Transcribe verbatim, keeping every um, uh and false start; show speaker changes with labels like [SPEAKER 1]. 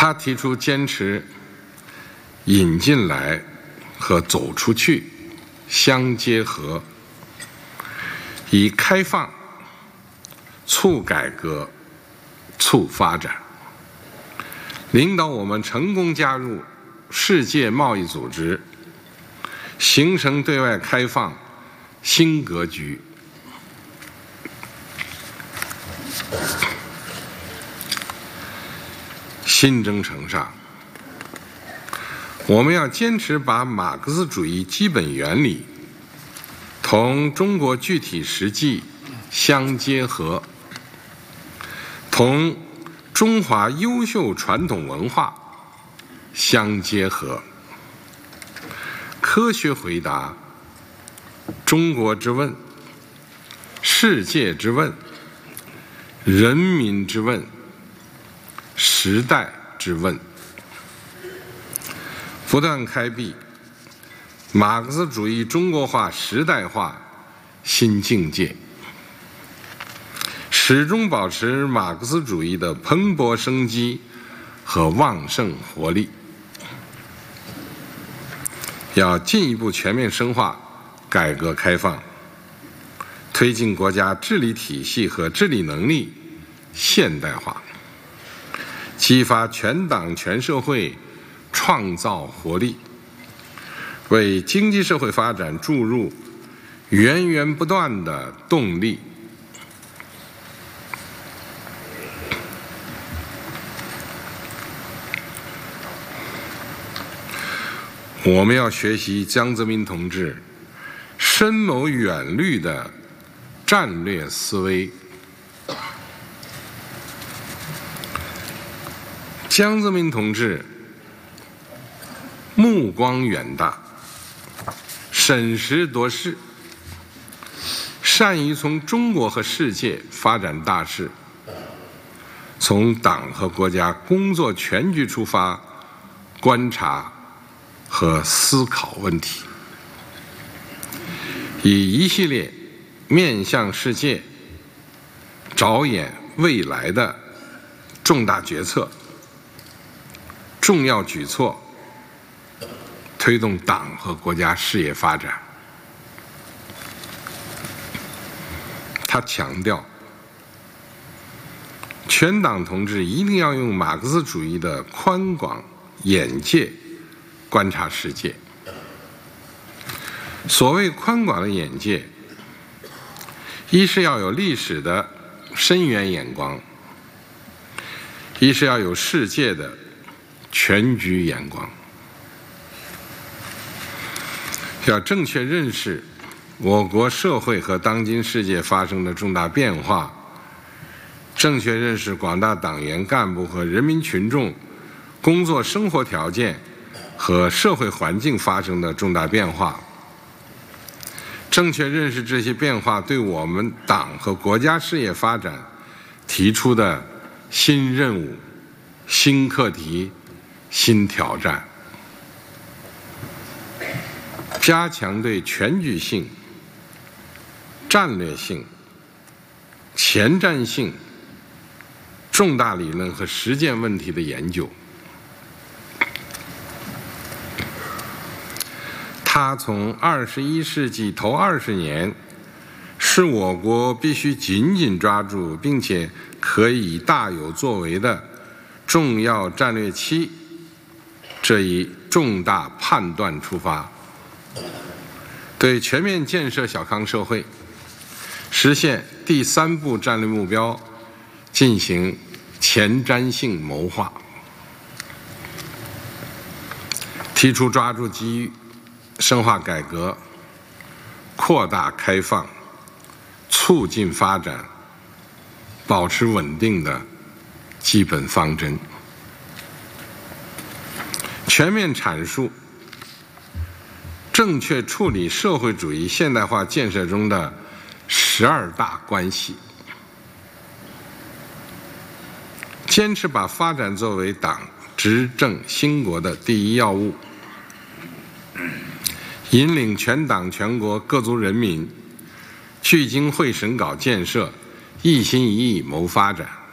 [SPEAKER 1] 他提出坚持引进来和走出去相结合，以开放促改革、促发展，领导我们成功加入世界贸易组织，形成对外开放新格局。新征程上，我们要坚持把马克思主义基本原理同中国具体实际相结合，同中华优秀传统文化相结合，科学回答中国之问、世界之问、人民之问、时代之问，不断开辟马克思主义中国化时代化新境界，始终保持马克思主义的蓬勃生机和旺盛活力。要进一步全面深化改革开放，推进国家治理体系和治理能力现代化，激发全党全社会创造活力，为经济社会发展注入源源不断的动力。我们要学习江泽民同志深谋远虑的战略思维。江泽民同志目光远大，审时度势，善于从中国和世界发展大势，从党和国家工作全局出发观察和思考问题，以一系列面向世界、着眼未来的重大决策、重要举措，推动党和国家事业发展。他强调，全党同志一定要用马克思主义的宽广眼界观察世界。所谓宽广的眼界，一是要有历史的深远眼光，一是要有世界的全局眼光，要正确认识我国社会和当今世界发生的重大变化，正确认识广大党员干部和人民群众工作生活条件和社会环境发生的重大变化，正确认识这些变化对我们党和国家事业发展提出的新任务、新课题、新挑战，加强对全局性、战略性、前瞻性、重大理论和实践问题的研究。他从二十一世纪头二十年是我国必须紧紧抓住并且可以大有作为的重要战略期这一重大判断出发，对全面建设小康社会、实现第三步战略目标进行前瞻性谋划，提出抓住机遇、深化改革、扩大开放、促进发展、保持稳定的基本方针，全面阐述正确处理社会主义现代化建设中的十二大关系，坚持把发展作为党执政兴国的第一要务，引领全党全国各族人民聚精会神搞建设，一心一意谋发展。